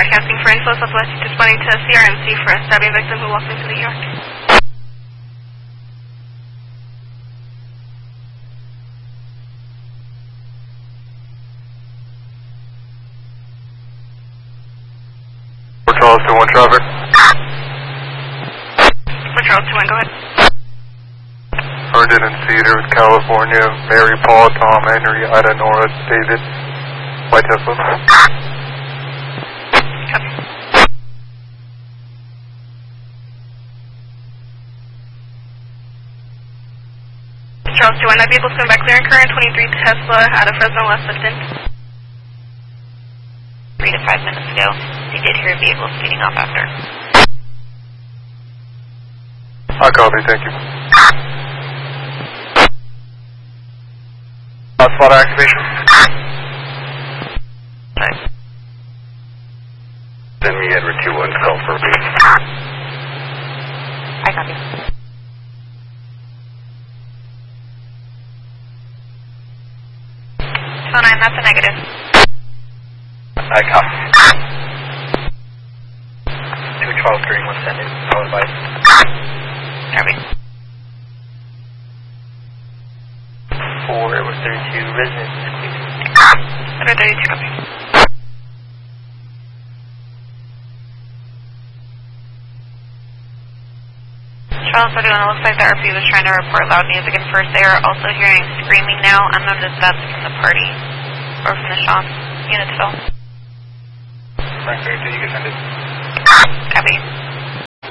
broadcasting for info. Southwest responding to CRMC for a stabbing victim who walked into the yard. Charles 21 traffic. For Charles 21, go ahead. Herndon and Cedar, California. Mary, Paul, Tom, Henry, Ida, Nora, David, White Tesla. Charles 21, that vehicle's coming back clear and current, 23 Tesla out of Fresno, West Lifton. 3 to 5 minutes ago, they did hear a vehicle speeding off after. I copy, thank you. Hotspot activation. Right. Send me Edward 21 call for me. I copy. Oh, 9, that's a negative. I copy. 212 Green was sending. I'll advise. Copy. 4, it was 32 residents. Under 32, copy. Charles 31, it looks like the RP was trying to report loud music at first. They are also hearing screaming now. I'm not if that's from the party or from the shop. Unit still. Frank 32, you can send it. Copy.